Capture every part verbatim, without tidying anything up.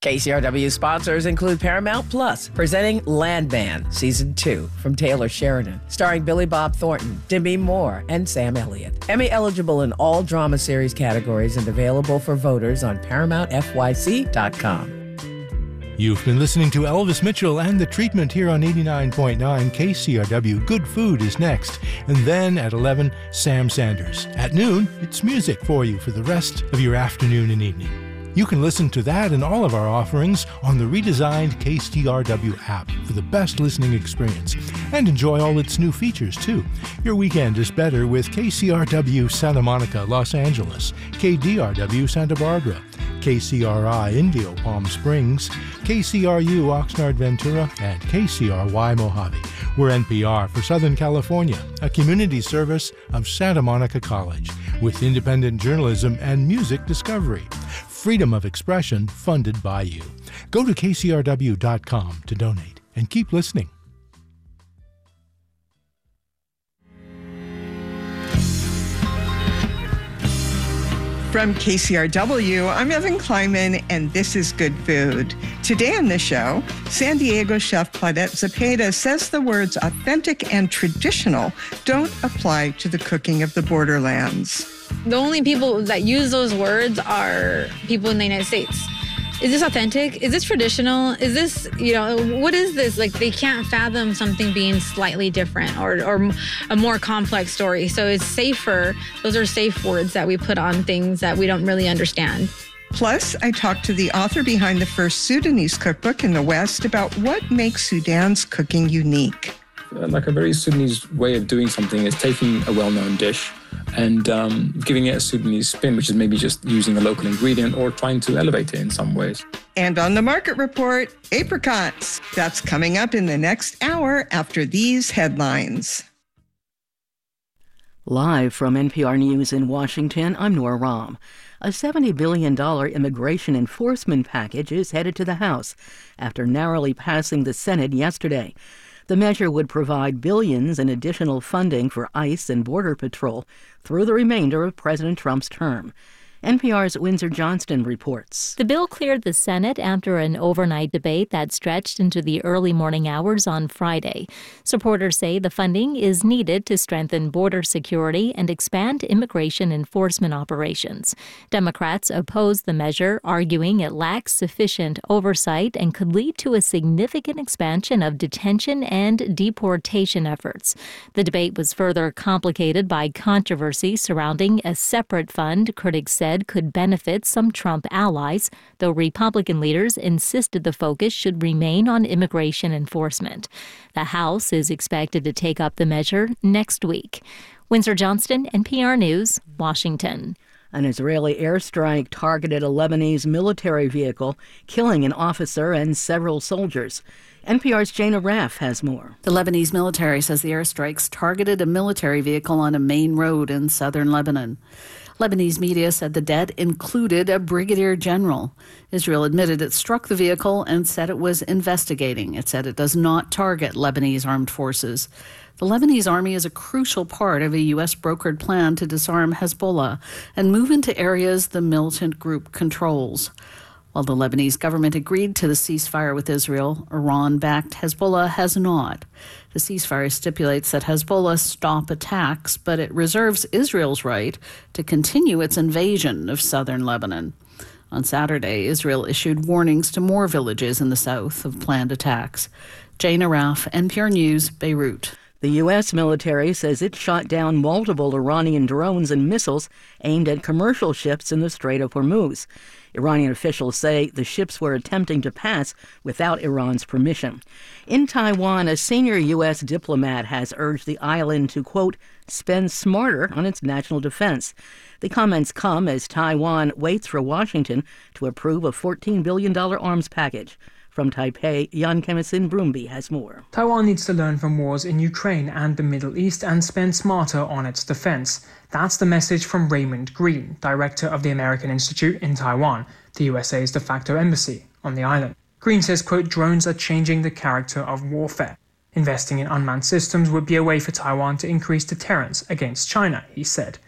K C R W sponsors include Paramount Plus, presenting Landman, Season two, from Taylor Sheridan, starring Billy Bob Thornton, Demi Moore, and Sam Elliott. Emmy eligible in all drama series categories and available for voters on paramount f y c dot com. You've been listening to Elvis Mitchell and The Treatment here on eighty-nine point nine K C R W. Good Food is next. And then at eleven, Sam Sanders. At noon, it's music for you for the rest of your afternoon and evening. You can listen to that and all of our offerings on the redesigned K C R W app for the best listening experience, and enjoy all its new features too. Your weekend is better with K C R W Santa Monica, Los Angeles, K D R W Santa Barbara, K C R I Indio Palm Springs, K C R U Oxnard Ventura, and K C R Y Mojave. We're N P R for Southern California, a community service of Santa Monica College, with independent journalism and music discovery. Freedom of expression funded by you. Go to K C R W dot com to donate and keep listening. From K C R W, I'm Evan Kleiman, and this is Good Food. Today on the show, San Diego chef Claudette Zepeda says the words authentic and traditional don't apply to the cooking of the borderlands. The only people that use those words are people in the United States. Is this authentic? Is this traditional? Is this, you know, what is this? Like, they can't fathom something being slightly different or, or a more complex story. So it's safer. Those are safe words that we put on things that we don't really understand. Plus, I talked to the author behind the first Sudanese cookbook in the West about what makes Sudan's cooking unique. Like a very Sudanese way of doing something is taking a well-known dish and um, giving it a Sudanese spin, which is maybe just using a local ingredient or trying to elevate it in some ways. And on the Market Report, apricots. That's coming up in the next hour after these headlines. Live from N P R News in Washington, I'm Nora Rahm. A seventy billion dollars immigration enforcement package is headed to the House after narrowly passing the Senate yesterday. The measure would provide billions in additional funding for ICE and Border Patrol through the remainder of President Trump's term. N P R's Windsor Johnston reports. The bill cleared the Senate after an overnight debate that stretched into the early morning hours on Friday. Supporters say the funding is needed to strengthen border security and expand immigration enforcement operations. Democrats oppose the measure, arguing it lacks sufficient oversight and could lead to a significant expansion of detention and deportation efforts. The debate was further complicated by controversy surrounding a separate fund critics said could benefit some Trump allies, though Republican leaders insisted the focus should remain on immigration enforcement. The House is expected to take up the measure next week. Windsor Johnston, N P R News, Washington. An Israeli airstrike targeted a Lebanese military vehicle, killing an officer and several soldiers. N P R's Jana Raff has more. The Lebanese military says the airstrikes targeted a military vehicle on a main road in southern Lebanon. Lebanese media said the dead included a brigadier general. Israel admitted it struck the vehicle and said it was investigating. It said it does not target Lebanese armed forces. The Lebanese army is a crucial part of a U S brokered plan to disarm Hezbollah and move into areas the militant group controls. While the Lebanese government agreed to the ceasefire with Israel, Iran-backed Hezbollah has not. The ceasefire stipulates that Hezbollah stop attacks, but it reserves Israel's right to continue its invasion of southern Lebanon. On Saturday, Israel issued warnings to more villages in the south of planned attacks. Jana Raff, N P R News, Beirut. The U S military says it shot down multiple Iranian drones and missiles aimed at commercial ships in the Strait of Hormuz. Iranian officials say the ships were attempting to pass without Iran's permission. In Taiwan, a senior U S diplomat has urged the island to, quote, spend smarter on its national defense. The comments come as Taiwan waits for Washington to approve a fourteen billion dollars arms package. From Taipei, Jan Kemisin Brumby has more. Taiwan needs to learn from wars in Ukraine and the Middle East and spend smarter on its defense. That's the message from Raymond Green, director of the American Institute in Taiwan, the U S A's de facto embassy on the island. Green says, quote, drones are changing the character of warfare. Investing in unmanned systems would be a way for Taiwan to increase deterrence against China, he said.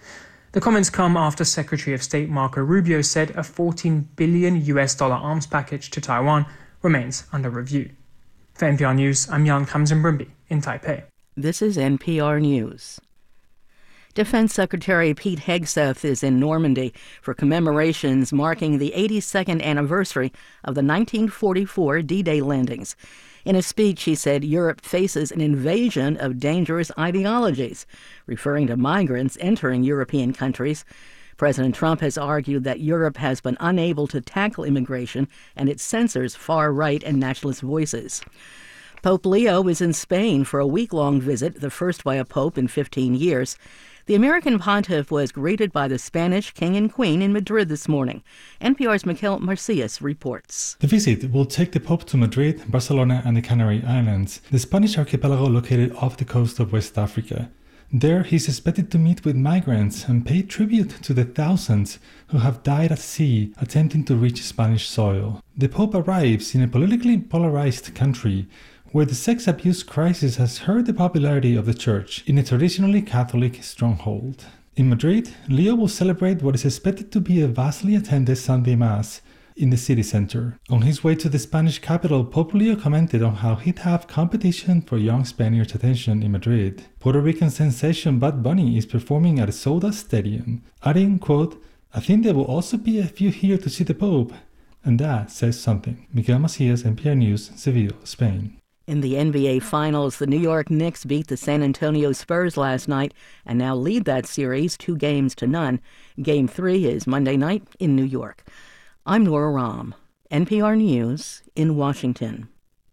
The comments come after Secretary of State Marco Rubio said a fourteen billion U S dollar arms package to Taiwan remains under review. For N P R News, I'm Jan Kamsen-Brimby in Taipei. This is N P R News. Defense Secretary Pete Hegseth is in Normandy for commemorations marking the eighty-second anniversary of the nineteen forty-four D-Day landings. In a speech, he said Europe faces an invasion of dangerous ideologies, referring to migrants entering European countries. President Trump has argued that Europe has been unable to tackle immigration and it censors far-right and nationalist voices. Pope Leo is in Spain for a week-long visit, the first by a pope in fifteen years. The American pontiff was greeted by the Spanish king and queen in Madrid this morning. N P R's Mikel Marcias reports. The visit will take the Pope to Madrid, Barcelona, and the Canary Islands, the Spanish archipelago located off the coast of West Africa. There, he's expected to meet with migrants and pay tribute to the thousands who have died at sea attempting to reach Spanish soil. The Pope arrives in a politically polarized country where the sex abuse crisis has hurt the popularity of the church in a traditionally Catholic stronghold. In Madrid, Leo will celebrate what is expected to be a vastly attended Sunday Mass in the city center. On his way to the Spanish capital, Pope Leo commented on how he'd have competition for young Spaniards' attention in Madrid. Puerto Rican sensation Bad Bunny is performing at a sold-out stadium, adding, quote, "I think there will also be a few here to see the Pope." And that says something. Mikel Macias, N P R News, Seville, Spain. In the N B A Finals, the New York Knicks beat the San Antonio Spurs last night and now lead that series two games to none. Game three is Monday night in New York. I'm Nora Rahm, N P R News in Washington.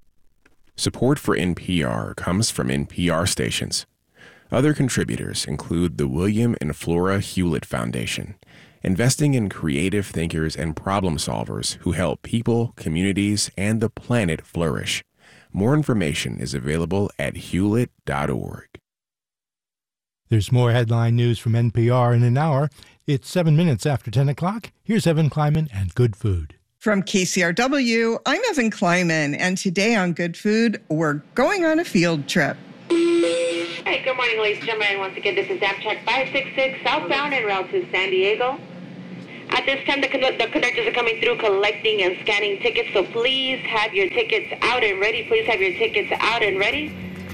Support for N P R comes from N P R stations. Other contributors include the William and Flora Hewlett Foundation, investing in creative thinkers and problem solvers who help people, communities, and the planet flourish. More information is available at hewlett dot org. There's more headline news from N P R in an hour. It's seven minutes after ten o'clock. Here's Evan Kleiman and Good Food. From K C R W, I'm Evan Kleiman, and today on Good Food, we're going on a field trip. Hey, good morning, ladies and gentlemen. Once again, this is Amtrak five sixty-six southbound en route to San Diego. At this time, the, con- the conductors are coming through collecting and scanning tickets, so please have your tickets out and ready. Please have your tickets out and ready.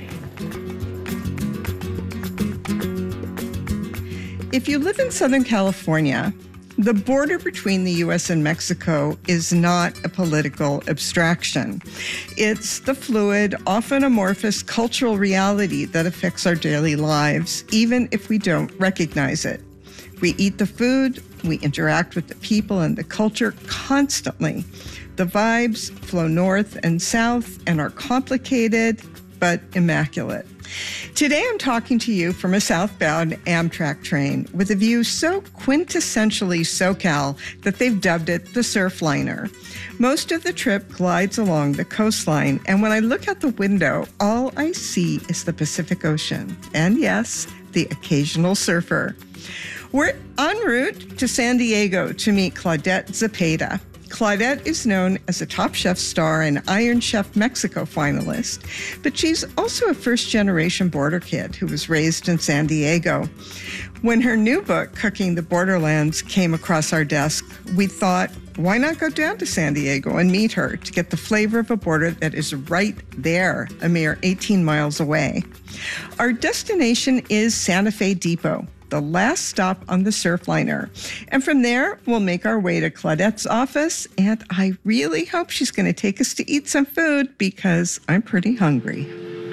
If you live in Southern California, the border between the U S and Mexico is not a political abstraction. It's the fluid, often amorphous cultural reality that affects our daily lives, even if we don't recognize it. We eat the food, we interact with the people and the culture constantly. The vibes flow north and south and are complicated, but immaculate. Today I'm talking to you from a southbound Amtrak train with a view so quintessentially SoCal that they've dubbed it the Surfliner. Most of the trip glides along the coastline, and when I look out the window, all I see is the Pacific Ocean. And yes, the occasional surfer. We're en route to San Diego to meet Claudette Zepeda. Claudette is known as a Top Chef star and Iron Chef Mexico finalist, but she's also a first-generation border kid who was raised in San Diego. When her new book, Cooking the Borderlands, came across our desk, we thought, why not go down to San Diego and meet her to get the flavor of a border that is right there, a mere eighteen miles away. Our destination is Santa Fe Depot, the last stop on the Surfliner. And from there, we'll make our way to Claudette's office, and I really hope she's going to take us to eat some food because I'm pretty hungry.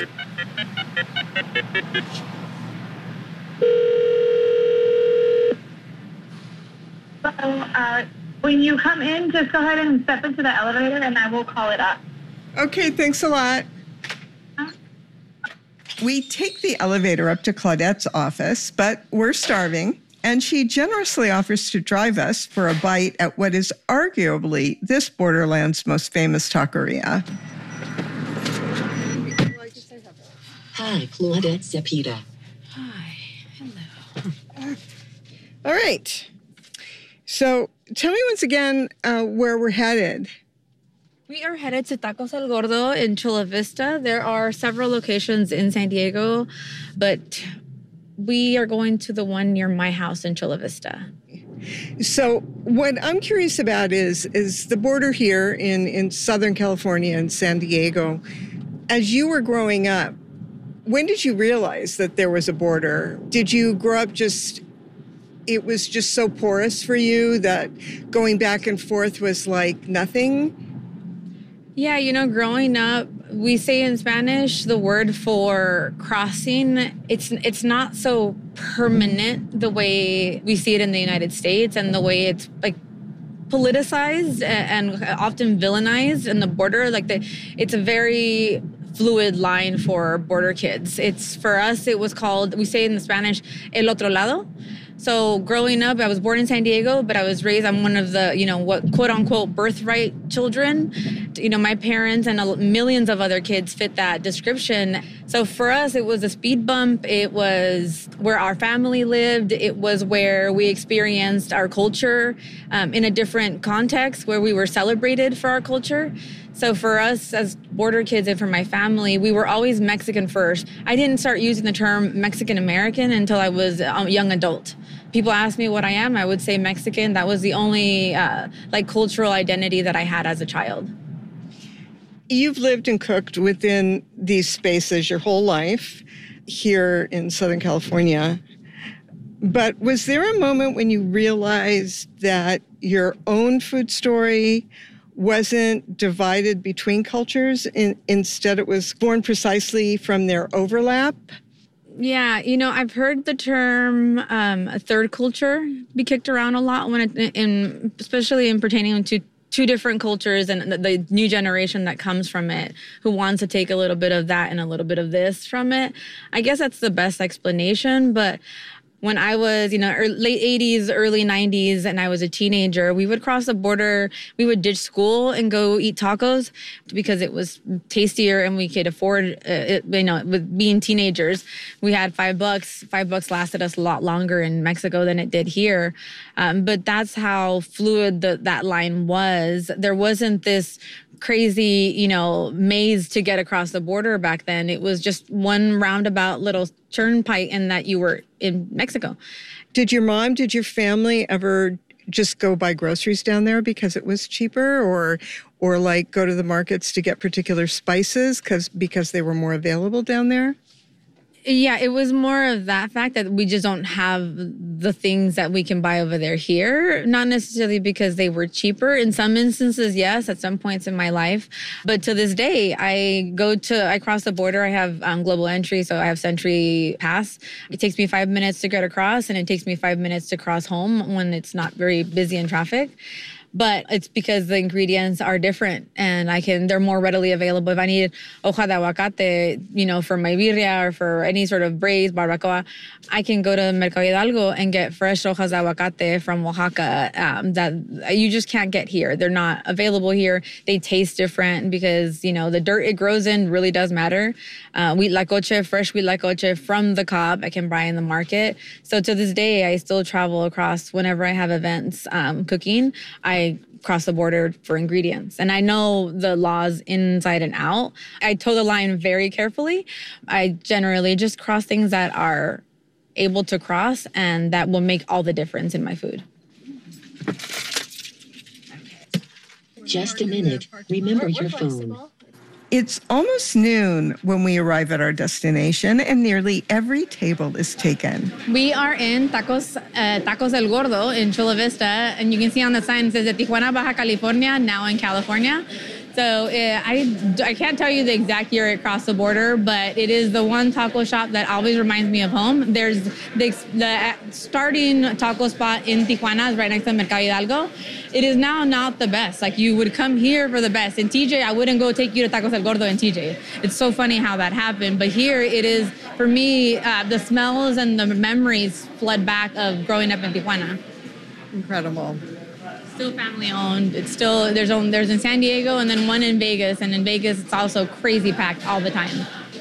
So, uh, when you come in, just go ahead and step into the elevator, and I will call it up. Okay, thanks a lot. We take the elevator up to Claudette's office, but we're starving, and she generously offers to drive us for a bite at what is arguably this borderland's most famous taqueria. Hi, Claudette Zepeda. Hi, hello. All right. So tell me once again uh, where we're headed. We are headed to Tacos El Gordo in Chula Vista. There are several locations in San Diego, but We are going to the one near my house in Chula Vista. So what I'm curious about is is the border here in, in Southern California and San Diego. As you were growing up, when did you realize that there was a border? Did you grow up just, it was just so porous for you that going back and forth was like nothing? Yeah, you know, growing up, we say in Spanish, the word for crossing, it's it's not so permanent the way we see it in the United States and the way it's like politicized and often villainized in the border. Like the, it's a very fluid line for border kids. It's for us, it was called, we say in the Spanish, el otro lado. So growing up, I was born in San Diego, but I was raised, I'm one of the, you know, what quote unquote birthright children. You know, my parents and millions of other kids fit that description. So for us, it was a speed bump. It was where our family lived. It was where we experienced our culture um, in a different context, where we were celebrated for our culture. So for us as border kids and for my family, we were always Mexican first. I didn't start using the term Mexican American until I was a young adult. People ask me what I am, I would say Mexican. That was the only uh, like cultural identity that I had as a child. You've lived and cooked within these spaces your whole life here in Southern California. But was there a moment when you realized that your own food story wasn't divided between cultures? In, instead, it was born precisely from their overlap? Yeah, you know, I've heard the term um, a third culture be kicked around a lot, when it, in, especially in pertaining to two different cultures and the, the new generation that comes from it, who wants to take a little bit of that and a little bit of this from it. I guess that's the best explanation, but when I was, you know, late eighties, early nineties, and I was a teenager, we would cross the border. We would ditch school and go eat tacos because it was tastier and we could afford uh, it. You know, with being teenagers, we had five bucks. Five bucks lasted us a lot longer in Mexico than it did here. Um, but that's how fluid the, that line was. There wasn't this crazy, you know, maze to get across the border back then. It was just one roundabout little turnpike and that you were in Mexico. Did your mom, did your family ever just go buy groceries down there because it was cheaper, or or like go to the markets to get particular spices because because they were more available down there? Yeah, it was more of that fact that we just don't have the things that we can buy over there here. Not necessarily because they were cheaper. In some instances, yes, at some points in my life. But to this day, I go to, I cross the border. I have um, global entry, so I have Sentry Pass. It takes me five minutes to get across, and it takes me five minutes to cross home when it's not very busy in traffic. But it's because the ingredients are different and I can, they're more readily available. If I need hoja de aguacate, you know, for my birria or for any sort of braised barbacoa, I can go to Mercado Hidalgo and get fresh hojas de aguacate from Oaxaca um, that you just can't get here. They're not available here. They taste different because, you know, the dirt it grows in really does matter. Uh, huitlacoche, fresh huitlacoche from the cob, I can buy in the market. So to this day, I still travel across whenever I have events um, cooking. I cross the border for ingredients. And I know the laws inside and out. I toe the line very carefully. I generally just cross things that are able to cross and that will make all the difference in my food. Just a minute. Remember your phone. It's almost noon when we arrive at our destination, and nearly every table is taken. We are in Tacos uh, Tacos El Gordo in Chula Vista, and you can see on the sign it says that Tijuana, Baja California, now in California. So uh, I, I can't tell you the exact year it crossed the border, but it is the one taco shop that always reminds me of home. There's the, the starting taco spot in Tijuana is right next to Mercado Hidalgo. It is now not the best. Like, you would come here for the best. In T J, I wouldn't go take you to Tacos El Gordo in T J. It's so funny how that happened. But here it is, for me, uh, the smells and the memories flood back of growing up in Tijuana. Incredible. Still family owned. It's still, there's only, there's in San Diego and then one in Vegas. And in Vegas, it's also crazy packed all the time.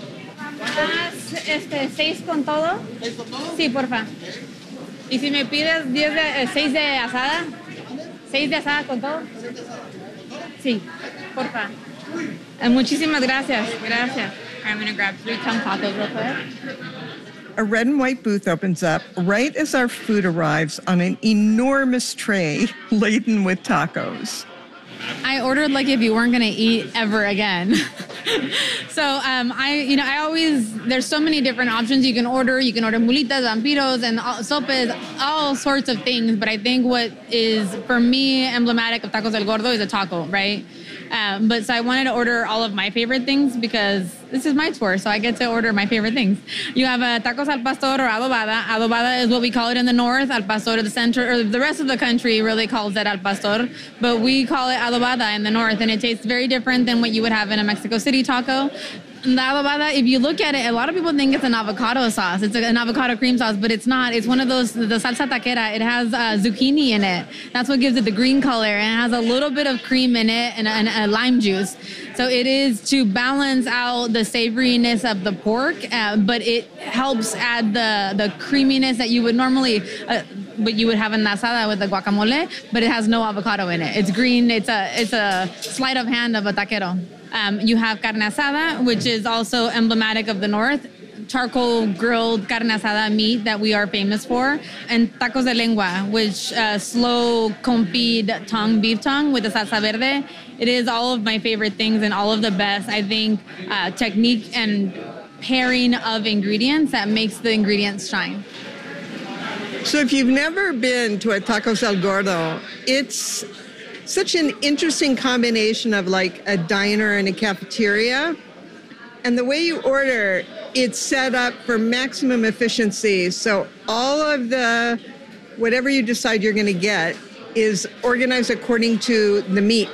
Este, seis con todo? Sí, porfa. Y si me pides diez de, seis de asada? ¿Seis de asada con todo? Sí, porfa. And muchísimas gracias. Gracias. I'm going to grab three tongue tacos real quick. a red and white booth opens up right as our food arrives on an enormous tray laden with tacos. I ordered like if you weren't going to eat ever again. So um, I, you know, I always, there's so many different options you can order. You can order mulitas, vampiros, and all, sopes, all sorts of things. But I think what is, for me, emblematic of Tacos El Gordo is a taco, right? Um, but so I wanted to order all of my favorite things because this is my tour, so I get to order my favorite things. You have a tacos al pastor or adobada. Adobada is what we call it in the north. Al pastor in the center, or the rest of the country really calls it al pastor, but we call it adobada in the north, and it tastes very different than what you would have in a Mexico City taco. The adobada, if you look at it, a lot of people think it's an avocado sauce. It's an avocado cream sauce, but it's not. It's one of those, the salsa taquera. It has uh, zucchini in it. That's what gives it the green color, and it has a little bit of cream in it and, and, and lime juice. So it is to balance out the savoriness of the pork, uh, but it helps add the, the creaminess that you would normally, uh, what you would have in asada with the guacamole, but it has no avocado in it. It's green. It's a, it's a sleight of hand of a taquero. Um, you have carne asada, which is also emblematic of the north, charcoal grilled carne asada meat that we are famous for, and tacos de lengua, which uh, slow confit tongue, beef tongue with the salsa verde. It is all of my favorite things and all of the best, I think, uh, technique and pairing of ingredients that makes the ingredients shine. So if you've never been to a Tacos El Gordo, it's such an interesting combination of like a diner and a cafeteria. And the way you order, it's set up for maximum efficiency. So all of the, whatever you decide you're going to get is organized according to the meat.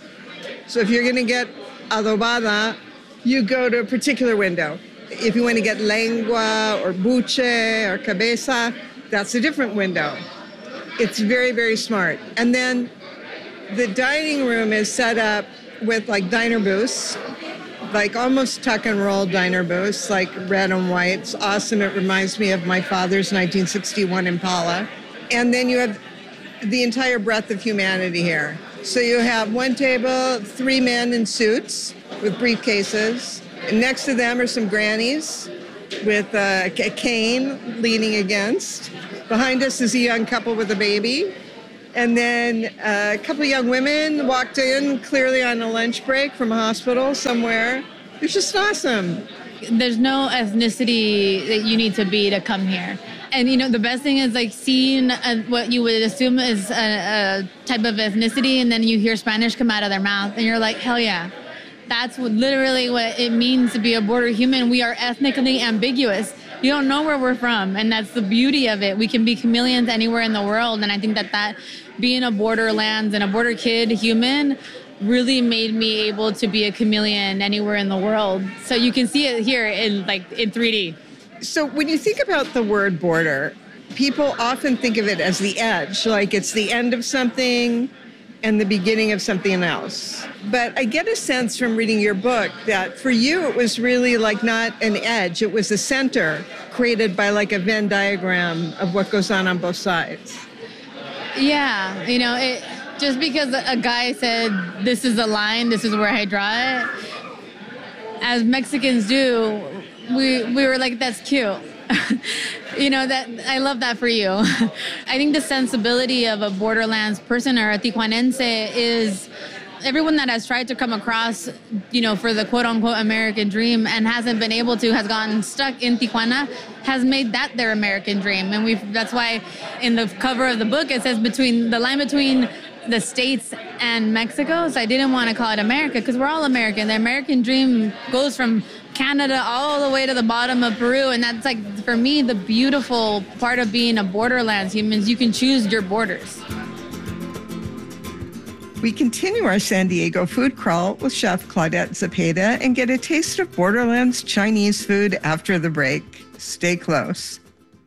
So if you're going to get adobada, you go to a particular window. If you want to get lengua or buche or cabeza, that's a different window. It's very, very smart. And then the dining room is set up with like diner booths, like almost tuck and roll diner booths, like red and white. It's awesome. It reminds me of my father's nineteen sixty-one Impala. And then you have the entire breadth of humanity here. So you have one table, three men in suits with briefcases. And next to them are some grannies with a cane leaning against. Behind us is a young couple with a baby. And then a couple of young women walked in, clearly on a lunch break from a hospital somewhere. It's just awesome. There's no ethnicity that you need to be to come here. And, you know, the best thing is, like, seeing a, what you would assume is a, a type of ethnicity, and then you hear Spanish come out of their mouth, and you're like, hell yeah. That's what, literally what it means to be a border human. We are ethnically ambiguous. You don't know where we're from, and that's the beauty of it. We can be chameleons anywhere in the world, and I think that that being a borderlands and a border kid human really made me able to be a chameleon anywhere in the world. So you can see it here in like in three D. So when you think about the word border, people often think of it as the edge, like it's the end of something and the beginning of something else. But I get a sense from reading your book that for you it was really like not an edge, it was a center created by like a Venn diagram of what goes on on both sides. Yeah, you know, it, just because a guy said, this is a line, this is where I draw it, as Mexicans do, we we were like, that's cute. You know, that I love that for you. I think the sensibility of a borderlands person or a Tijuanense is everyone that has tried to come across, you know, for the quote unquote American dream and hasn't been able to, has gotten stuck in Tijuana, has made that their American dream. And we've, that's why in the cover of the book, it says between the line between the States and Mexico. So I didn't want to call it America because we're all American. The American dream goes from Canada all the way to the bottom of Peru. And that's like, for me, the beautiful part of being a borderlands human is you can choose your borders. We continue our San Diego food crawl with Chef Claudette Zepeda and get a taste of borderlands Chinese food after the break. Stay close.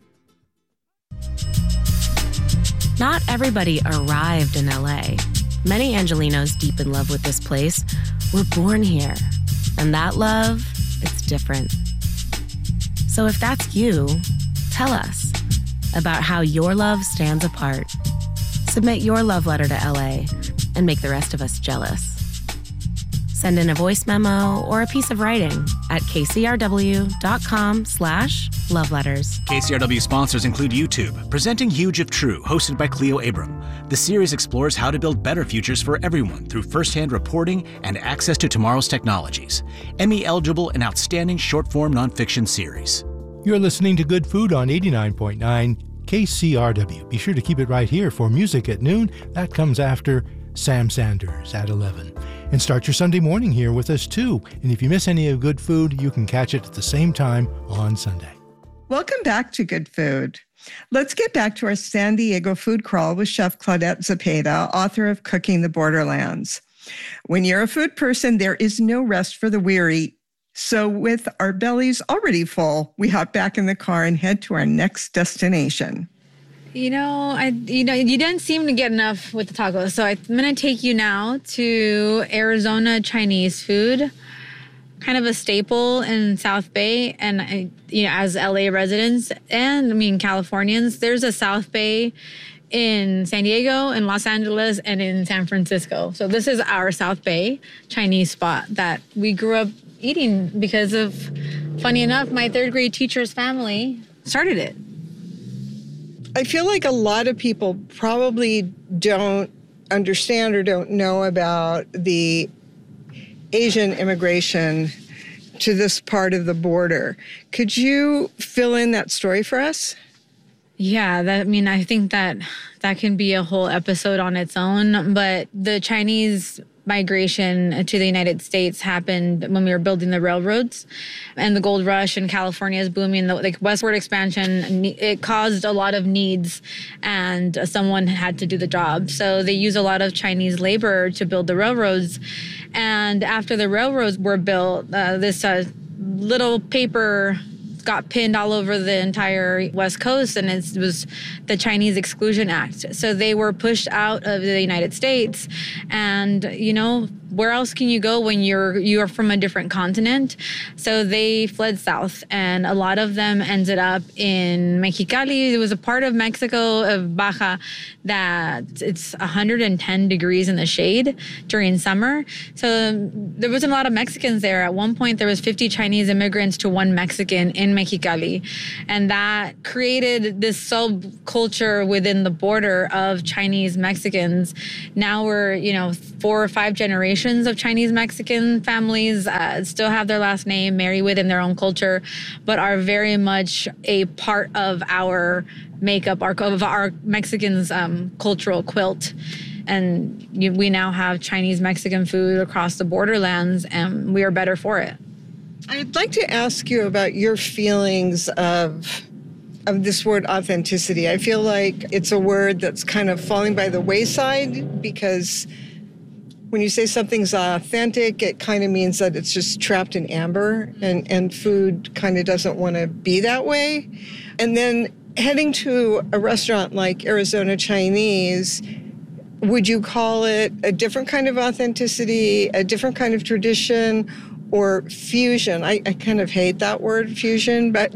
Not everybody arrived in L A. Many Angelinos deep in love with this place were born here. And that love, it's different. So if that's you, tell us about how your love stands apart. Submit your love letter to L A and make the rest of us jealous. Send in a voice memo or a piece of writing at kcrw.com slash love letters. K C R W sponsors include YouTube, presenting Huge If True, hosted by Cleo Abram. The series explores how to build better futures for everyone through firsthand reporting and access to tomorrow's technologies. Emmy-eligible and outstanding short-form nonfiction series. You're listening to Good Food on eighty-nine point nine K C R W. Be sure to keep it right here for music at noon. That comes after Sam Sanders at eleven. And start your Sunday morning here with us too. And if you miss any of Good Food, you can catch it at the same time on Sunday. Welcome back to Good Food. Let's get back to our San Diego food crawl with Chef Claudette Zepeda, author of Cooking the Borderlands. When you're a food person, there is no rest for the weary. So with our bellies already full, we hop back in the car and head to our next destination. You know, I you know you didn't seem to get enough with the tacos, so I'm gonna take you now to Arizona Chinese food, kind of a staple in South Bay, and you know, as L A residents and I mean Californians, there's a South Bay in San Diego, in Los Angeles, and in San Francisco. So this is our South Bay Chinese spot that we grew up eating because of, funny enough, my third grade teacher's family started it. I feel like a lot of people probably don't understand or don't know about the Asian immigration to this part of the border. Could you fill in that story for us? Yeah, that, I mean, I think that that can be a whole episode on its own, but the Chinese migration to the United States happened when we were building the railroads, and the gold rush in California is booming. The like westward expansion, it caused a lot of needs, and someone had to do the job. So they use a lot of Chinese labor to build the railroads. And after the railroads were built, uh, this uh, little paper got pinned all over the entire West Coast, and it was the Chinese Exclusion Act. So they were pushed out of the United States, and you know, where else can you go when you're you are from a different continent? So they fled south, and a lot of them ended up in Mexicali. It was a part of Mexico, of Baja, that it's one hundred ten degrees in the shade during summer. So there wasn't a lot of Mexicans there. At one point, there was fifty Chinese immigrants to one Mexican in Mexicali, and that created this subculture within the border of Chinese Mexicans. Now we're, you know, four or five generations of Chinese Mexican families uh, still have their last name, marry within their own culture, but are very much a part of our makeup, our, of our Mexicans' um, cultural quilt. And you, we now have Chinese Mexican food across the borderlands, and we are better for it. I'd like to ask you about your feelings of of this word authenticity. I feel like it's a word that's kind of falling by the wayside, because when you say something's authentic, it kind of means that it's just trapped in amber, and, and food kind of doesn't want to be that way. And then heading to a restaurant like Arizona Chinese, would you call it a different kind of authenticity, a different kind of tradition, or fusion? I, I kind of hate that word, fusion, but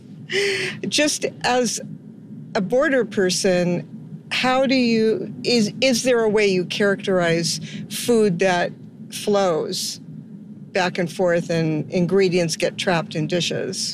just as a border person, how do you, is is there a way you characterize food that flows back and forth and ingredients get trapped in dishes?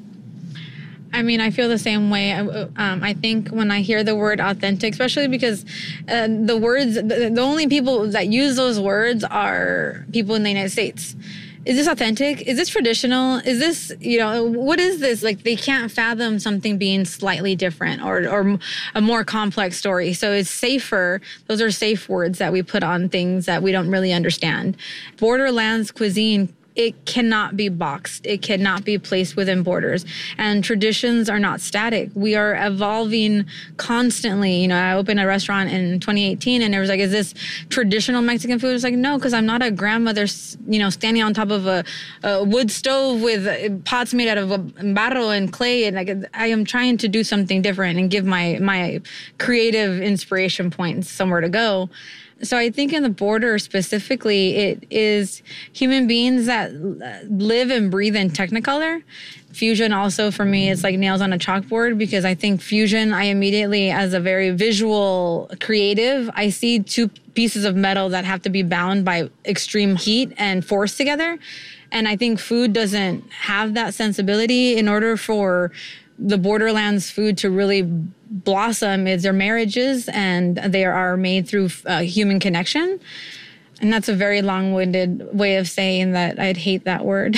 I mean, I feel the same way. Um, I think when I hear the word authentic, especially because uh, the words, the, the only people that use those words are people in the United States. Is this authentic? Is this traditional? Is this, you know, what is this? Like, they can't fathom something being slightly different or, or a more complex story. So it's safer. Those are safe words that we put on things that we don't really understand. Borderlands cuisine, it cannot be boxed. It cannot be placed within borders. And traditions are not static. We are evolving constantly. You know, I opened a restaurant in twenty eighteen, and it was like, is this traditional Mexican food? It's like, no, because I'm not a grandmother, you know, standing on top of a, a wood stove with pots made out of barro and clay. And like, I am trying to do something different and give my my creative inspiration points somewhere to go. So I think in the border specifically, it is human beings that live and breathe in Technicolor. Fusion also for me is like nails on a chalkboard, because I think fusion, I immediately, as a very visual creative, I see two pieces of metal that have to be bound by extreme heat and force together. And I think food doesn't have that sensibility. In order for the borderlands food to really blossom, is their marriages, and they are made through uh, human connection. And that's a very long-winded way of saying that I'd hate that word.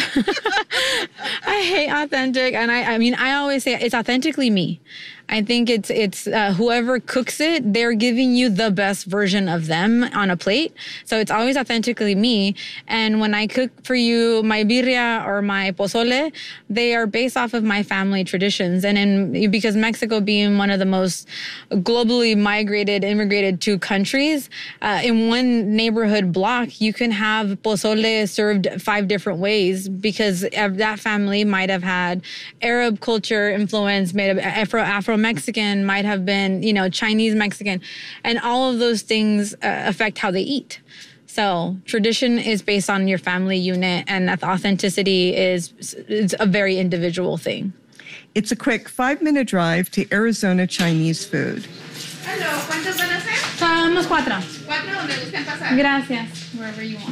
I hate authentic. And I, I mean, I always say it's authentically me. I think it's it's uh, whoever cooks it, they're giving you the best version of them on a plate. So it's always authentically me. And when I cook for you my birria or my pozole, they are based off of my family traditions. And in because Mexico being one of the most globally migrated, immigrated to countries, uh, in one neighborhood block, you can have pozole served five different ways, because that family might have had Arab culture influence, made of Afro Afro Mexican, might have been, you know, Chinese Mexican, and all of those things uh, affect how they eat. So tradition is based on your family unit, and authenticity is, is a very individual thing. It's a quick five-minute drive to Arizona Chinese food. Hello, ¿cuántos van a ser? Somos cuatro. Cuatro, donde gusten pasar. Gracias. Wherever you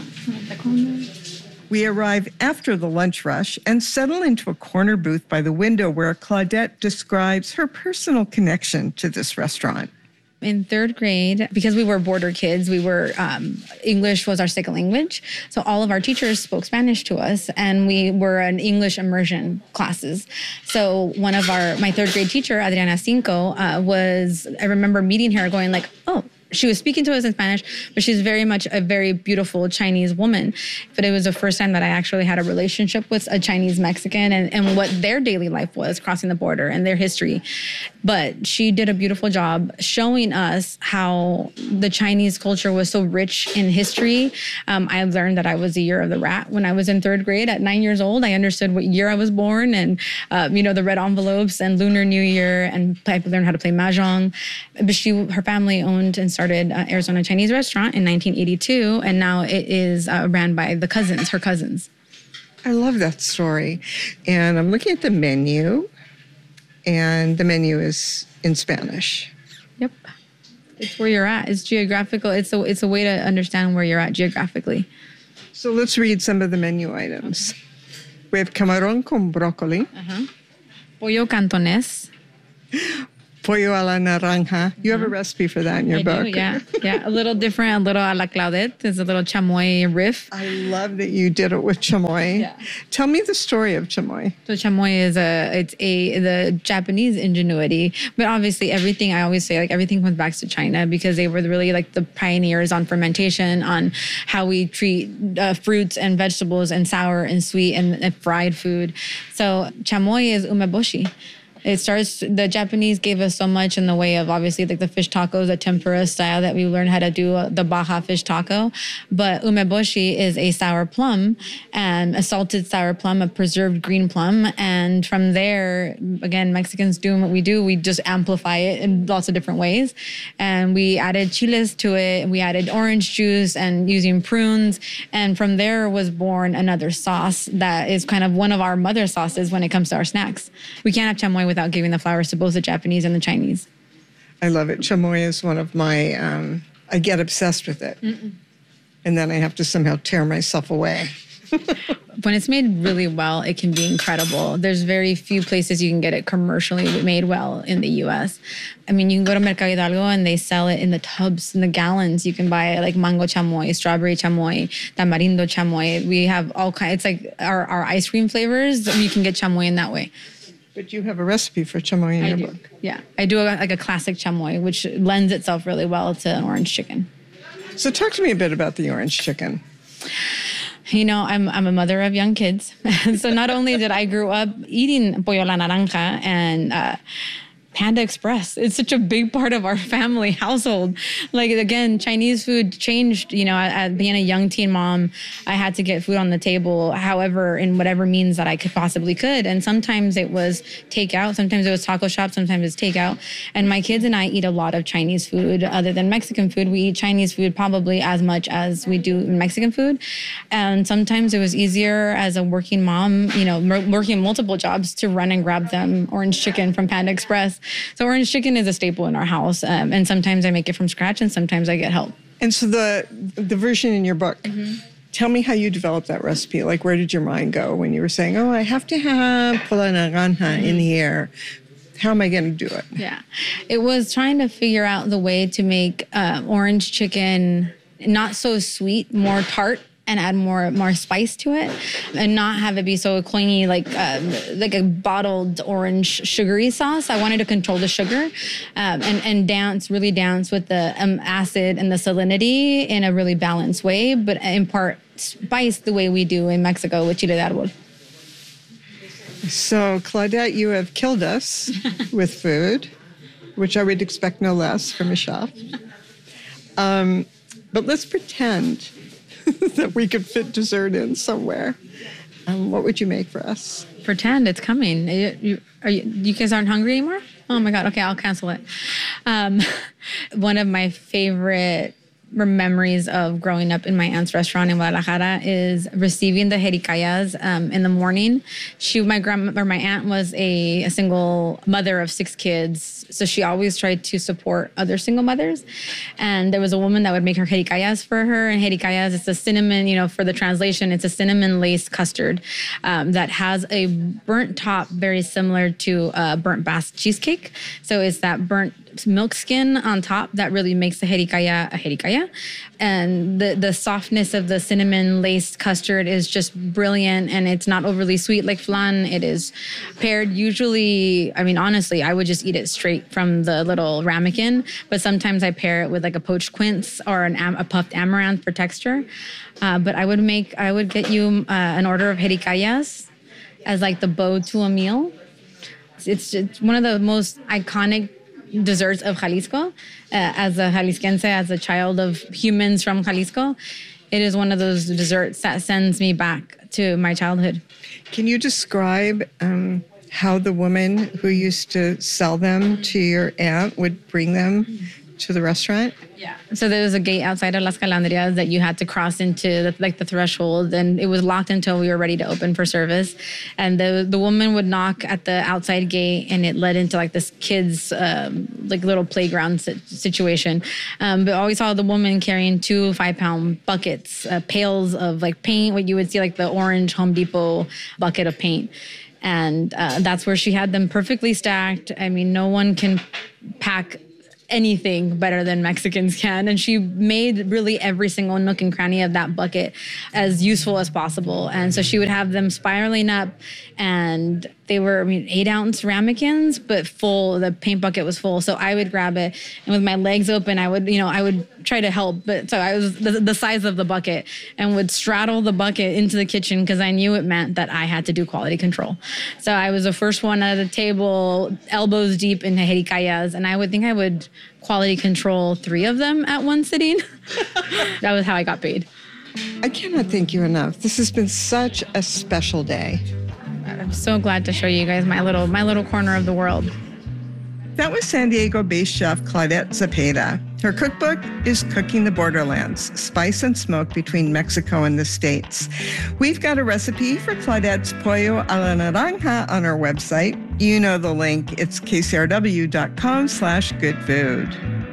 want. We arrive after the lunch rush and settle into a corner booth by the window where Claudette describes her personal connection to this restaurant. In third grade, because we were border kids, we were, um, English was our second language. So all of our teachers spoke Spanish to us, and we were in English immersion classes. So one of our, my third grade teacher, Adriana Cinco, uh, was, I remember meeting her going like, oh, she was speaking to us in Spanish, but she's very much a very beautiful Chinese woman. But it was the first time that I actually had a relationship with a Chinese Mexican, and, and what their daily life was crossing the border and their history. But she did a beautiful job showing us how the Chinese culture was so rich in history. Um, I learned that I was the year of the rat when I was in third grade. At nine years old, I understood what year I was born, and uh, you know, the red envelopes and Lunar New Year, and I learned how to play mahjong. But she, her family owned and started uh, Arizona Chinese restaurant in nineteen eighty-two, and now it is uh, ran by the cousins, her cousins. I love that story. And I'm looking at the menu, and the menu is in Spanish. Yep. It's where you're at. It's geographical. It's a, it's a way to understand where you're at geographically. So let's read some of the menu items. We have camarón con brócoli. Uh-huh. Pollo cantonés. Pollo a la naranja. You have a recipe for that in your I book. do, yeah. Yeah, a little different, a little a la Claudette. There's a little chamoy riff. I love that you did it with chamoy. Yeah. Tell me the story of chamoy. So chamoy is a, it's a, the Japanese ingenuity. But obviously everything, I always say, like everything comes back to China, because they were really like the pioneers on fermentation, on how we treat uh, fruits and vegetables and sour and sweet and, and fried food. So chamoy is umeboshi. It starts, the Japanese gave us so much in the way of obviously like the fish tacos, the tempura style that we learned how to do uh, the Baja fish taco. But umeboshi is a sour plum, and a salted sour plum, a preserved green plum. And from there, again, Mexicans doing what we do, we just amplify it in lots of different ways. And we added chiles to it. We added orange juice and using prunes. And from there was born another sauce that is kind of one of our mother sauces when it comes to our snacks. We can't have chamoy without giving the flowers to both the Japanese and the Chinese. I love it. Chamoy is one of my, um, I get obsessed with it. Mm-mm. And then I have to somehow tear myself away. When it's made really well, it can be incredible. There's very few places you can get it commercially made well in the U S. I mean, you can go to Mercado Hidalgo and they sell it in the tubs, in the gallons. You can buy it like mango chamoy, strawberry chamoy, tamarindo chamoy. We have all kinds. It's like our, our ice cream flavors. You can get chamoy in that way. But you have a recipe for chamoy in I your do. book. Yeah, I do a, like a classic chamoy, which lends itself really well to an orange chicken. So talk to me a bit about the orange chicken. You know, I'm I'm a mother of young kids. So not only did I grow up eating pollo a la naranja and uh, Panda Express. It's such a big part of our family household. Like, again, Chinese food changed, you know, at being a young teen mom, I had to get food on the table, however, in whatever means that I could possibly could. And sometimes it was takeout, sometimes it was taco shop, sometimes it's takeout. And my kids and I eat a lot of Chinese food. Other than Mexican food, we eat Chinese food probably as much as we do Mexican food. And sometimes it was easier as a working mom, you know, working multiple jobs to run and grab them orange chicken from Panda Express. So orange chicken is a staple in our house. Um, and sometimes I make it from scratch and sometimes I get help. And so the the version in your book, mm-hmm. tell me how you developed that recipe. Like, where did your mind go when you were saying, oh, I have to have pula naranja mm-hmm. in here. How am I going to do it? Yeah. It was trying to figure out the way to make uh, orange chicken not so sweet, more tart, and add more more spice to it, and not have it be so clingy like uh, like a bottled orange sugary sauce. I wanted to control the sugar um, and and dance really dance with the um, acid and the salinity in a really balanced way, but impart spice the way we do in Mexico with chile de árbol. So, Claudette, you have killed us with food, which I would expect no less from a chef. Um, but let's pretend that we could fit dessert in somewhere. Um, what would you make for us? Pretend it's coming. You, you, are you, you guys aren't hungry anymore? Oh my God. Okay, I'll cancel it. Um, one of my favorite memories of growing up in my aunt's restaurant in Guadalajara is receiving the jericayas um, in the morning. She, my grandma, or my aunt was a, a single mother of six kids, so she always tried to support other single mothers. And there was a woman that would make her jericayas for her. And jericayas, it's a cinnamon, you know, for the translation, it's a cinnamon lace custard um, that has a burnt top, very similar to uh, burnt Basque cheesecake. So it's that burnt milk skin on top that really makes the jericaya a jericaya. And the, the softness of the cinnamon laced custard is just brilliant, and it's not overly sweet like flan. It is paired usually, I mean, honestly, I would just eat it straight from the little ramekin, but sometimes I pair it with like a poached quince or an am- a puffed amaranth for texture. Uh, but I would make, I would get you uh, an order of jericayas as like the bow to a meal. It's, it's one of the most iconic desserts of Jalisco. Uh, as a Jalisquense, as a child of humans from Jalisco, it is one of those desserts that sends me back to my childhood. Can you describe um, how the woman who used to sell them to your aunt would bring them to the restaurant? Yeah. So there was a gate outside of Las Calandrias that you had to cross into, the, like the threshold, and it was locked until we were ready to open for service. And the the woman would knock at the outside gate, and it led into like this kids' um, like little playground situation. Um, but I always saw the woman carrying two five pound buckets, uh, pails of like paint, what you would see like the orange Home Depot bucket of paint. And uh, that's where she had them perfectly stacked. I mean, no one can pack anything better than Mexicans can. And she made really every single nook and cranny of that bucket as useful as possible. And so she would have them spiraling up, and they were, I mean, eight ounce ramekins, but full, the paint bucket was full. So I would grab it, and with my legs open, I would, you know, I would try to help. But so I was the, the size of the bucket and would straddle the bucket into the kitchen because I knew it meant that I had to do quality control. So I was the first one at the table, elbows deep into jericayas, and I would think I would quality control three of them at one sitting. That was how I got paid. I cannot thank you enough. This has been such a special day. I'm so glad to show you guys my little my little corner of the world. That was San Diego-based chef Claudette Zepeda. Her cookbook is Cooking the Borderlands, Spice and Smoke Between Mexico and the States. We've got a recipe for Claudette's Pollo a la Naranja on our website. You know the link. It's kcrw.com slash good food.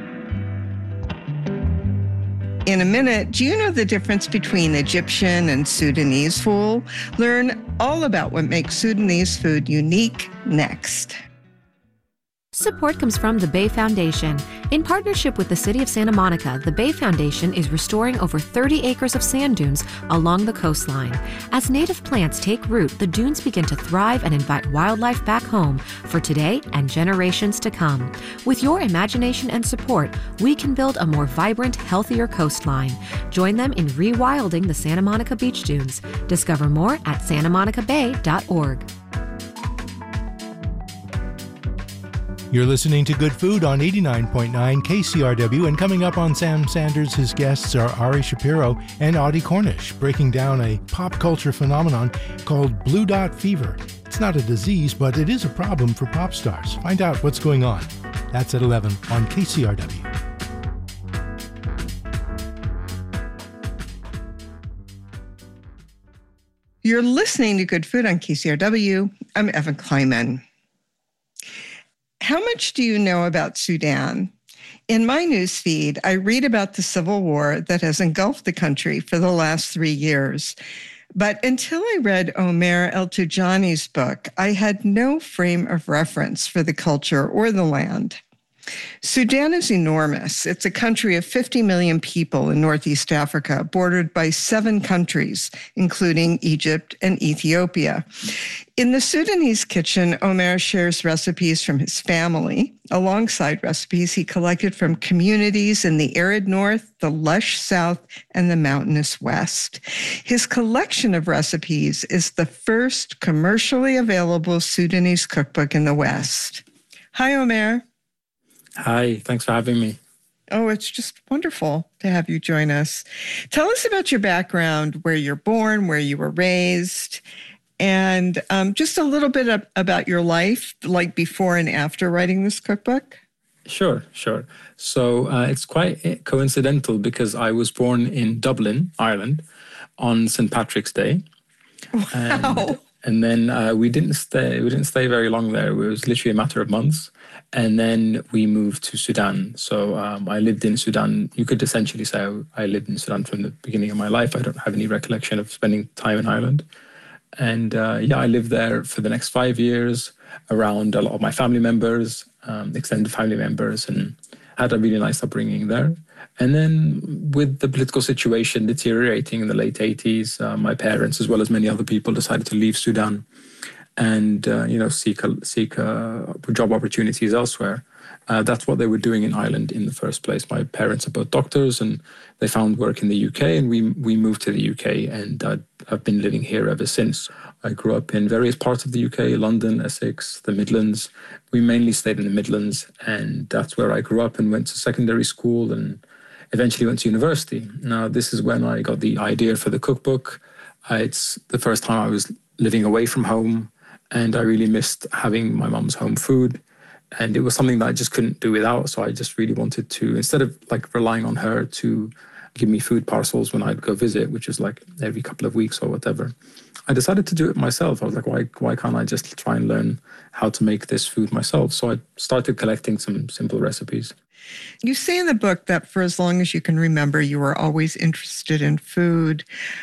In a minute, do you know the difference between Egyptian and Sudanese food? Learn all about what makes Sudanese food unique next. Support comes from the Bay Foundation. In partnership with the City of Santa Monica, the Bay Foundation is restoring over thirty acres of sand dunes along the coastline. As native plants take root, the dunes begin to thrive and invite wildlife back home for today and generations to come. With your imagination and support, we can build a more vibrant, healthier coastline. Join them in rewilding the Santa Monica beach dunes. Discover more at santa monica bay dot org. You're listening to Good Food on eighty-nine point nine K C R W, and coming up on Sam Sanders, his guests are Ari Shapiro and Audie Cornish, breaking down a pop culture phenomenon called Blue Dot Fever. It's not a disease, but it is a problem for pop stars. Find out what's going on. That's at eleven on K C R W. You're listening to Good Food on K C R W. I'm Evan Kleiman. How much do you know about Sudan? In my newsfeed, I read about the civil war that has engulfed the country for the last three years. But until I read Omer El-Tijani's book, I had no frame of reference for the culture or the land. Sudan is enormous. It's a country of fifty million people in Northeast Africa, bordered by seven countries, including Egypt and Ethiopia. In the Sudanese kitchen, Omer shares recipes from his family, alongside recipes he collected from communities in the arid north, the lush south, and the mountainous west. His collection of recipes is the first commercially available Sudanese cookbook in the West. Hi, Omer. Hi, thanks for having me. Oh, it's just wonderful to have you join us. Tell us about your background, where you're born, where you were raised, and um, just a little bit of, about your life, like before and after writing this cookbook. Sure, sure. So uh, it's quite coincidental because I was born in Dublin, Ireland, on Saint Patrick's Day. Wow. And, and then uh, we didn't stay. We didn't stay very long there. It was literally a matter of months. And then we moved to Sudan. So um, I lived in Sudan. You could essentially say I lived in Sudan from the beginning of my life. I don't have any recollection of spending time in Ireland. And uh, yeah, I lived there for the next five years around a lot of my family members, um, extended family members, and had a really nice upbringing there. And then with the political situation deteriorating in the late eighties, uh, my parents, as well as many other people, decided to leave Sudan and uh, you know seek a, seek a job opportunities elsewhere. Uh, that's what they were doing in Ireland in the first place. My parents are both doctors, and they found work in the U K, and we we moved to the U K, and uh, I've been living here ever since. I grew up in various parts of the U K, London, Essex, the Midlands. We mainly stayed in the Midlands, and that's where I grew up and went to secondary school and eventually went to university. Now, this is when I got the idea for the cookbook. Uh, it's the first time I was living away from home, and I really missed having my mum's home food. And it was something that I just couldn't do without. So I just really wanted to, instead of like relying on her to give me food parcels when I'd go visit, which is like every couple of weeks or whatever, I decided to do it myself. I was like, why, why can't I just try and learn how to make this food myself? So I started collecting some simple recipes. You say in the book that for as long as you can remember, you were always interested in food.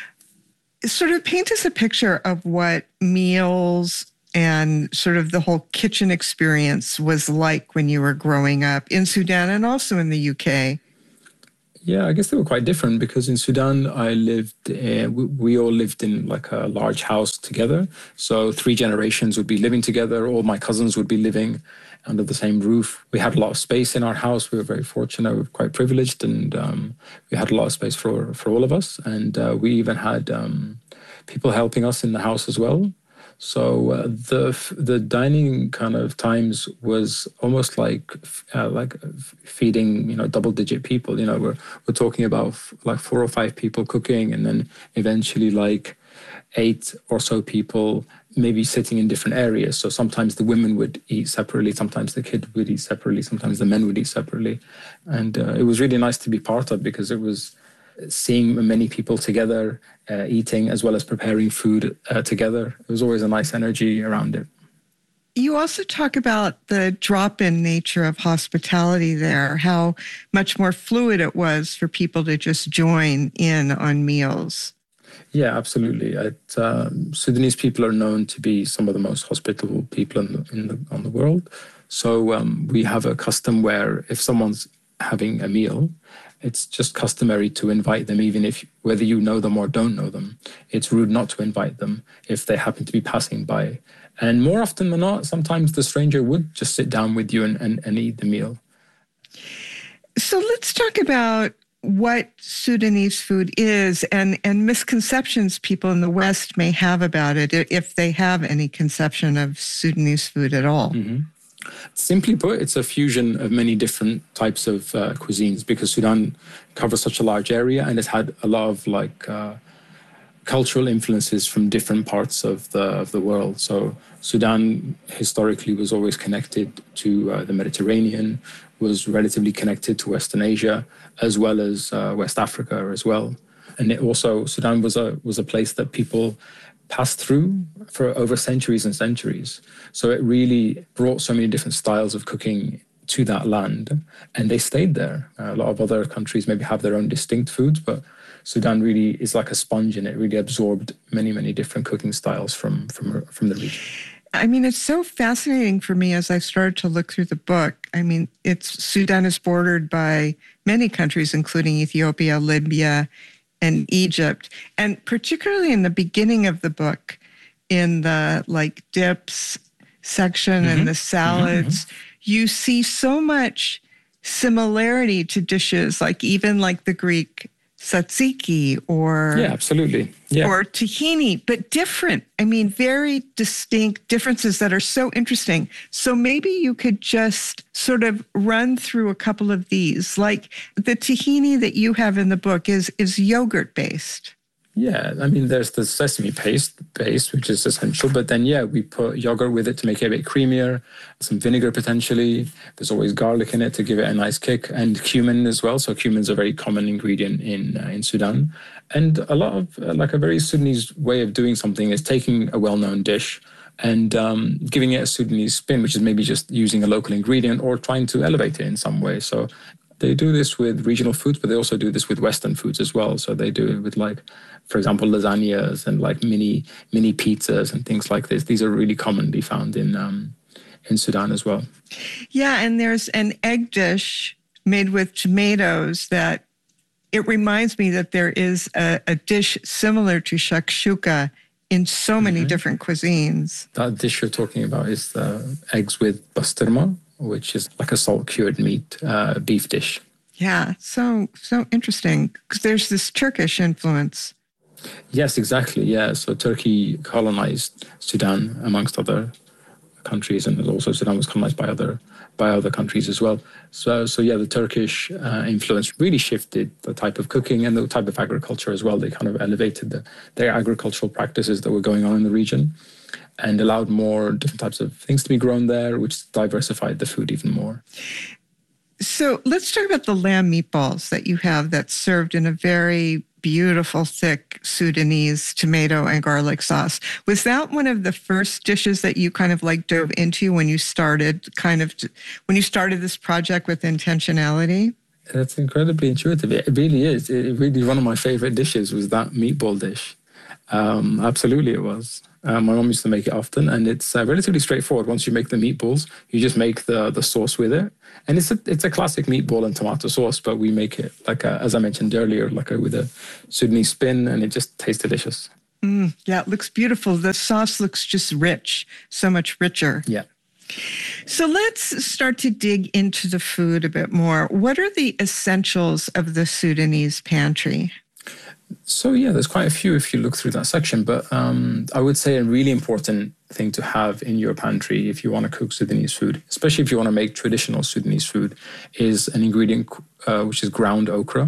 Sort of paint us a picture of what meals and sort of the whole kitchen experience was like when you were growing up in Sudan and also in the U K. Yeah, I guess they were quite different because in Sudan, I lived, uh, we, we all lived in like a large house together. So three generations would be living together. All my cousins would be living under the same roof. We had a lot of space in our house. We were very fortunate. We were quite privileged, and um, we had a lot of space for, for all of us. And uh, we even had um, people helping us in the house as well. So uh, the the dining kind of times was almost like uh, like feeding, you know, double digit people. You know, we're we're talking about f- like four or five people cooking, and then eventually like eight or so people maybe sitting in different areas. So sometimes the women would eat separately, sometimes the kid would eat separately, sometimes the men would eat separately, and uh, it was really nice to be part of because it was seeing many people together, uh, eating as well as preparing food uh, together. It was always a nice energy around it. You also talk about the drop-in nature of hospitality there, how much more fluid it was for people to just join in on meals. Yeah, absolutely. It, um, Sudanese people are known to be some of the most hospitable people in the, in the, on the world. So um, we have a custom where if someone's having a meal, it's just customary to invite them, even if whether you know them or don't know them. It's rude not to invite them if they happen to be passing by. And more often than not, sometimes the stranger would just sit down with you and, and, and eat the meal. So let's talk about what Sudanese food is and, and misconceptions people in the West may have about it, if they have any conception of Sudanese food at all. Mm-hmm. Simply put, it's a fusion of many different types of uh, cuisines because Sudan covers such a large area and it's had a lot of like uh, cultural influences from different parts of the of the world. So Sudan historically was always connected to uh, the Mediterranean, was relatively connected to Western Asia, as well as uh, West Africa as well. And it also, Sudan was a was a place that people passed through for over centuries and centuries. So it really brought so many different styles of cooking to that land, and they stayed there. Uh, a lot of other countries maybe have their own distinct foods, but Sudan really is like a sponge, and it really absorbed many, many different cooking styles from from from the region. I mean, it's so fascinating for me as I started to look through the book. I mean, it's Sudan is bordered by many countries, including Ethiopia, Libya, and Egypt. And particularly in the beginning of the book, in the like dips section mm-hmm. and the salads, mm-hmm. you see so much similarity to dishes, like even like the Greek tzatziki or yeah, absolutely, yeah, or tahini, but different. I mean, very distinct differences that are so interesting. So maybe you could just sort of run through a couple of these. Like the tahini that you have in the book is is yogurt based. Yeah, I mean, there's the sesame paste base, which is essential. But then, yeah, we put yogurt with it to make it a bit creamier, some vinegar potentially. There's always garlic in it to give it a nice kick, and cumin as well. So cumin is a very common ingredient in uh, in Sudan. And a lot of, uh, like a very Sudanese way of doing something is taking a well-known dish and um, giving it a Sudanese spin, which is maybe just using a local ingredient or trying to elevate it in some way. So they do this with regional foods, but they also do this with Western foods as well. So they do it with, like, for example, lasagnas and like mini mini pizzas and things like this. These are really commonly found in um, in Sudan as well. Yeah, and there's an egg dish made with tomatoes that it reminds me that there is a, a dish similar to shakshuka in so many mm-hmm. different cuisines. That dish you're talking about is uh, eggs with basturma, which is like a salt-cured meat uh, beef dish. Yeah, so so interesting, because there's this Turkish influence. Yes, exactly, yeah. So Turkey colonized Sudan amongst other countries, and also Sudan was colonized by other by other countries as well. So, so yeah, the Turkish uh, influence really shifted the type of cooking and the type of agriculture as well. They kind of elevated the, their agricultural practices that were going on in the region and allowed more different types of things to be grown there, which diversified the food even more. So let's talk about the lamb meatballs that you have that's served in a very beautiful, thick Sudanese tomato and garlic sauce. Was that one of the first dishes that you kind of like dove into when you started kind of, when you started this project with intentionality? That's incredibly intuitive. It really is. It really, one of my favorite dishes was that meatball dish. Um, absolutely it was. Uh, my mom used to make it often, and it's uh, relatively straightforward. Once you make the meatballs, you just make the the sauce with it, and it's a it's a classic meatball and tomato sauce. But we make it like a, as I mentioned earlier, like a, with a Sudanese spin, and it just tastes delicious. Mm, yeah, it looks beautiful. The sauce looks just rich, so much richer. Yeah. So let's start to dig into the food a bit more. What are the essentials of the Sudanese pantry? So yeah, there's quite a few if you look through that section, but um, I would say a really important thing to have in your pantry if you want to cook Sudanese food, especially if you want to make traditional Sudanese food, is an ingredient uh, which is ground okra.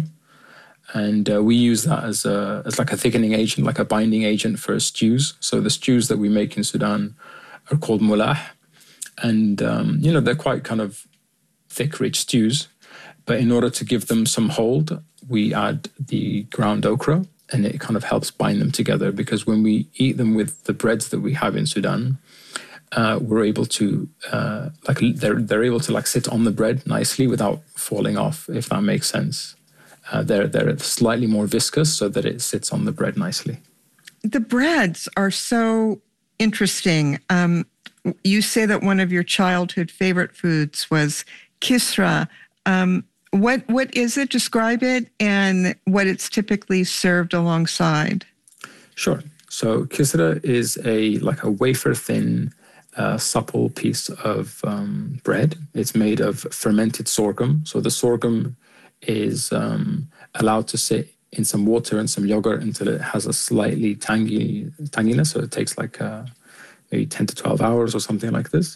And uh, we use that as a, as like a thickening agent, like a binding agent for stews. So the stews that we make in Sudan are called mullah. And, um, you know, they're quite kind of thick, rich stews. But in order to give them some hold, we add the ground okra, and it kind of helps bind them together, because when we eat them with the breads that we have in Sudan, uh, we're able to, uh, like, they're, they're able to like sit on the bread nicely without falling off, if that makes sense. Uh, they're, they're slightly more viscous so that it sits on the bread nicely. The breads are so interesting. Um, you say that one of your childhood favorite foods was kisra. Um, What what is it? Describe it and what it's typically served alongside. Sure. So kisra is a like a wafer thin, uh, supple piece of um, bread. It's made of fermented sorghum. So the sorghum is um, allowed to sit in some water and some yogurt until it has a slightly tangy tanginess. So it takes like uh, maybe ten to twelve hours or something like this.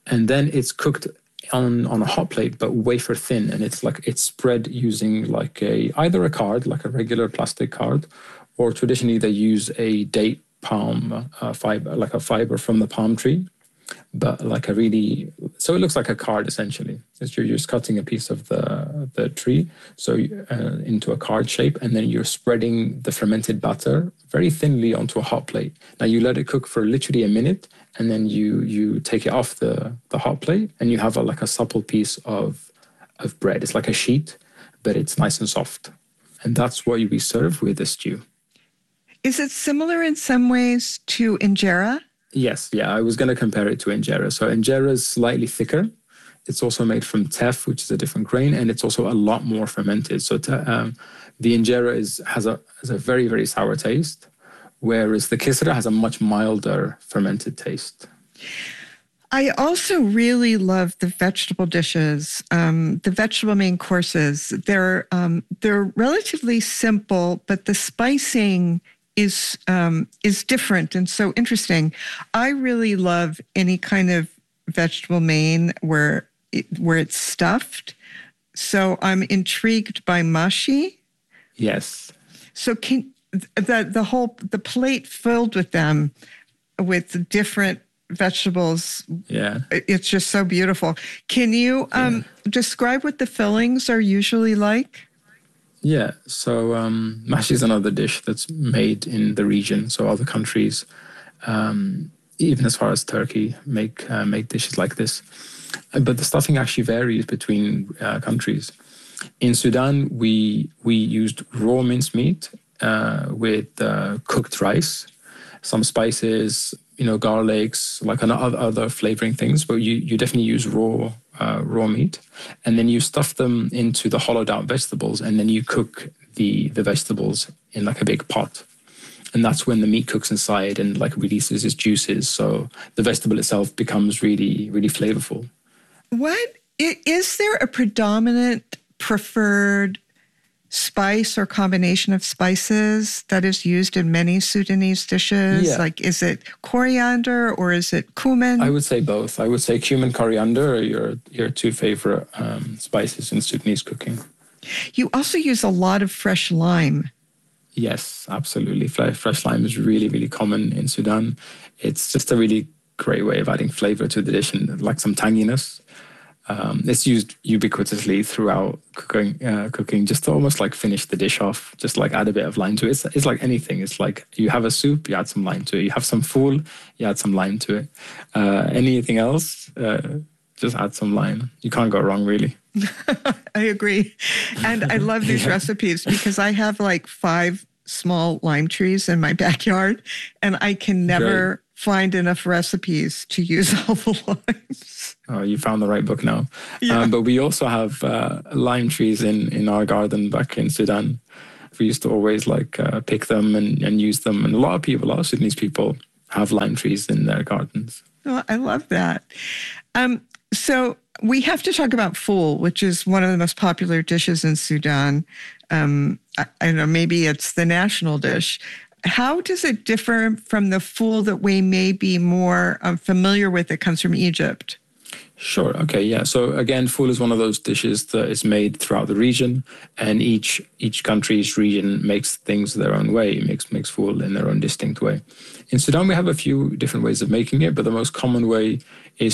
And then it's cooked on, on a hot plate, but wafer thin. And it's like it's spread using like a either a card, like a regular plastic card, or traditionally they use a date palm uh, fiber, like a fiber from the palm tree. But like a really, so it looks like a card essentially. It's you're just cutting a piece of the the tree, so uh, into a card shape, and then you're spreading the fermented batter very thinly onto a hot plate. Now you let it cook for literally a minute, and then you you take it off the the hot plate, and you have a, like a supple piece of of bread. It's like a sheet, but it's nice and soft, and that's what we serve with the stew. Is it similar in some ways to injera? Yes, yeah, I was going to compare it to injera. So injera is slightly thicker. It's also made from teff, which is a different grain, and it's also a lot more fermented. So te, um, the injera is has a has a very, very sour taste, whereas the kisra has a much milder fermented taste. I also really love the vegetable dishes, um, the vegetable main courses. They're um, they're relatively simple, but the spicing is um, is different and so interesting. I really love any kind of vegetable main where it, where it's stuffed. So I'm intrigued by mashi. Yes. So can the the whole the plate filled with them, with different vegetables. Yeah. It's just so beautiful. Can you um, yeah. describe what the fillings are usually like? Yeah, so um, mashi is another dish that's made in the region. So other countries, um, even as far as Turkey, make uh, make dishes like this. But the stuffing actually varies between uh, countries. In Sudan, we we used raw mincemeat uh, with uh, cooked rice, some spices, you know, garlics, like other other flavoring things. But you you definitely use raw. Uh, raw meat, and then you stuff them into the hollowed out vegetables, and then you cook the the vegetables in like a big pot, and that's when the meat cooks inside and like releases its juices, so the vegetable itself becomes really really flavorful. What is there a predominant preferred spice or combination of spices that is used in many Sudanese dishes? Yeah. Like, is it coriander or is it cumin? I would say both. I would say cumin, coriander are your, your two favorite um, spices in Sudanese cooking. You also use a lot of fresh lime. Yes, absolutely. Fresh lime is really, really common in Sudan. It's just a really great way of adding flavor to the dish and like some tanginess. Um, it's used ubiquitously throughout cooking, uh, cooking just to almost like finish the dish off, just like add a bit of lime to it. It's, it's like anything. It's like you have a soup, you add some lime to it. You have some fool, you add some lime to it. Uh, anything else, uh, just add some lime. You can't go wrong, really. I agree. And I love these Yeah. recipes because I have like five small lime trees in my backyard, and I can never Great. find enough recipes to use all the limes. Oh, you found the right book now. Yeah. Um, but we also have uh, lime trees in, in our garden back in Sudan. We used to always like uh, pick them and, and use them. And a lot of people, a lot of Sudanese people have lime trees in their gardens. Oh, I love that. Um, so we have to talk about fool, which is one of the most popular dishes in Sudan. Um, I, I don't know, maybe it's the national dish. How does it differ from the fool that we may be more um, familiar with that comes from Egypt? Sure. Okay. Yeah. So again, fool is one of those dishes that is made throughout the region, and each each country's region makes things their own way. Makes makes fool in their own distinct way. In Sudan, we have a few different ways of making it, but the most common way is